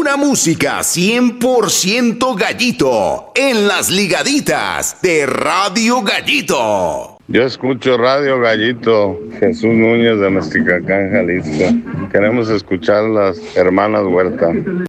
Pura música 100% Gallito en las ligaditas de Radio Gallito. Yo escucho Radio Gallito, Jesús Núñez de Mesticacán, Jalisco. Queremos escuchar las hermanas Huerta.